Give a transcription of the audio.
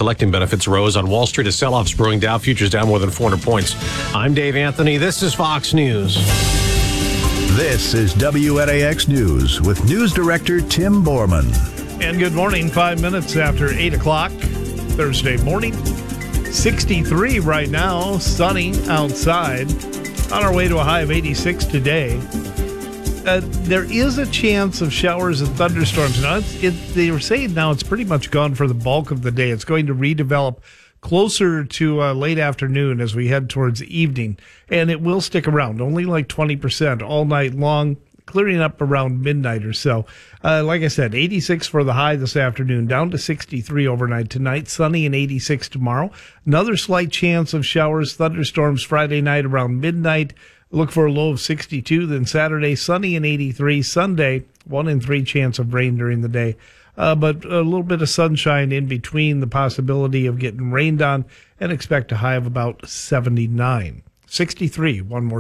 collecting benefits rose on Wall Street as sell-offs brewing. Dow futures down more than 400 points. I'm Dave Anthony. This is Fox News. This is WNAX News with News Director Tim Borman. And good morning, 5 minutes after 8 o'clock, Thursday morning. 63 right now, sunny outside. On our way to a high of 86 today. There is a chance of showers and thunderstorms. Now, they were saying now it's pretty much gone for the bulk of the day. It's going to redevelop closer to late afternoon as we head towards evening. And it will stick around, only like 20% all night long, clearing up around midnight or so. Like I said, 86 for the high this afternoon, down to 63 overnight tonight, sunny and 86 tomorrow. Another slight chance of showers, thunderstorms Friday night around midnight. Look for a low of 62. Then Saturday, sunny and 83. Sunday, 1 in 3 chance of rain during the day. But a little bit of sunshine in between, the possibility of getting rained on, and expect a high of about 79. 63, one more